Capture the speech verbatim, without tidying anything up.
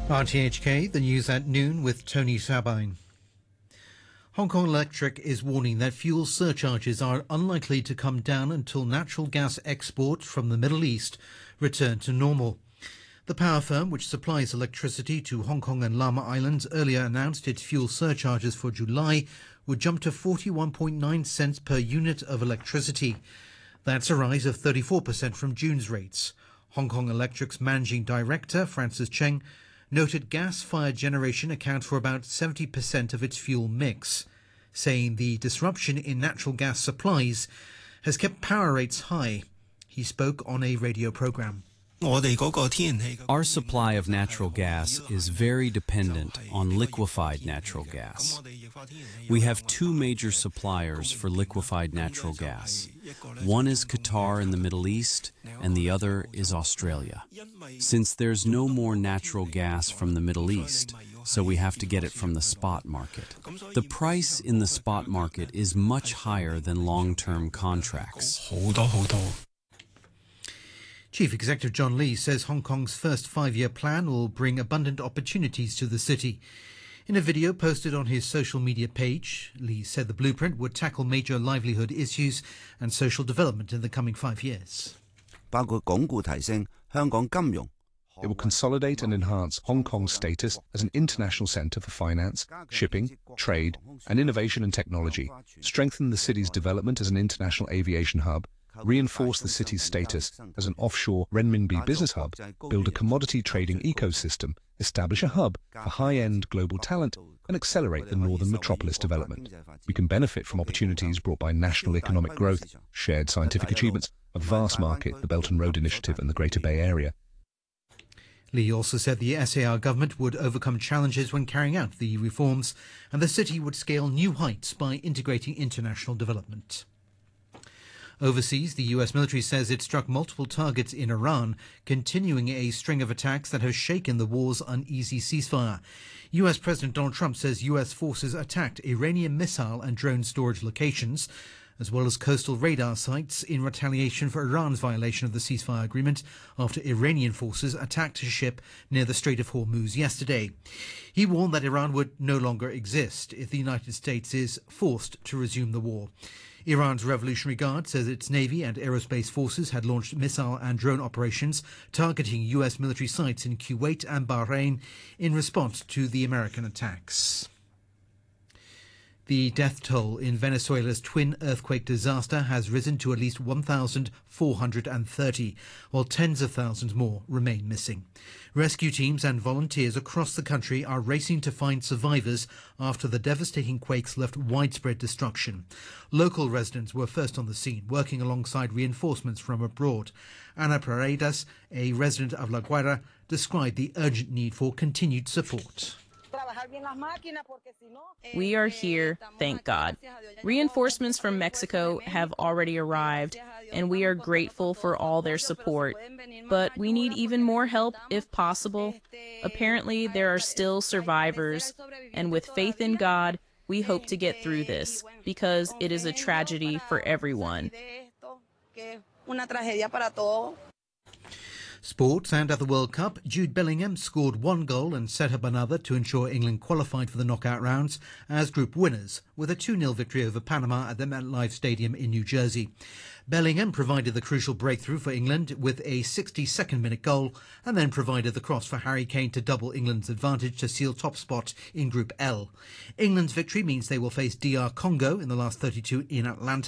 R T H K, the news at noon with Tony Sabine. Hong Kong Electric is warning that fuel surcharges are unlikely to come down until natural gas exports from the Middle East return to normal. The power firm, which supplies electricity to Hong Kong and Lamma Islands, earlier announced its fuel surcharges for July would jump to forty-one point nine cents per unit of electricity. That's a rise of thirty-four percent from June's rates. Hong Kong Electric's managing director, Francis Cheng, noted gas-fired generation accounts for about seventy percent of its fuel mix, saying the disruption in natural gas supplies has kept power rates high. He spoke on a radio program. Our supply of natural gas is very dependent on liquefied natural gas. We have two major suppliers for liquefied natural gas. One is Qatar in the Middle East, and the other is Australia. Since there's no more natural gas from the Middle East, so we have to get it from the spot market. The price in the spot market is much higher than long-term contracts. Chief Executive John Lee says Hong Kong's first five-year plan will bring abundant opportunities to the city. In a video posted on his social media page, Lee said the blueprint would tackle major livelihood issues and social development in the coming five years. It will consolidate and enhance Hong Kong's status as an international centre for finance, shipping, trade, and innovation and technology, strengthen the city's development as an international aviation hub, reinforce the city's status as an offshore renminbi business hub, build a commodity trading ecosystem, establish a hub for high-end global talent, and accelerate the northern metropolis development. We can benefit from opportunities brought by national economic growth, shared scientific achievements, a vast market, the Belt and Road Initiative, and the Greater Bay Area. Lee also said the S A R government would overcome challenges when carrying out the reforms, and the city would scale new heights by integrating international development. Overseas, the U S military says it struck multiple targets in Iran, continuing a string of attacks that has shaken the war's uneasy ceasefire. U S President Donald Trump says U S forces attacked Iranian missile and drone storage locations, as well as coastal radar sites, in retaliation for Iran's violation of the ceasefire agreement after Iranian forces attacked a ship near the Strait of Hormuz yesterday. He warned that Iran would no longer exist if the United States is forced to resume the war. Iran's Revolutionary Guard says its Navy and aerospace forces had launched missile and drone operations targeting U S military sites in Kuwait and Bahrain in response to the American attacks. The death toll in Venezuela's twin earthquake disaster has risen to at least one thousand four hundred thirty, while tens of thousands more remain missing. Rescue teams and volunteers across the country are racing to find survivors after the devastating quakes left widespread destruction. Local residents were first on the scene, working alongside reinforcements from abroad. Ana Paredes, a resident of La Guaira, described the urgent need for continued support. We are here, thank God. Reinforcements from Mexico have already arrived, and we are grateful for all their support. But we need even more help if possible. Apparently, there are still survivors, and with faith in God, we hope to get through this, because it is a tragedy for everyone. Sports, and at the World Cup, Jude Bellingham scored one goal and set up another to ensure England qualified for the knockout rounds as group winners with a two nil victory over Panama at the MetLife Stadium in New Jersey. Bellingham provided the crucial breakthrough for England with a sixty-second minute goal and then provided the cross for Harry Kane to double England's advantage to seal top spot in Group L. England's victory means they will face D R Congo in the last thirty-two in Atlanta.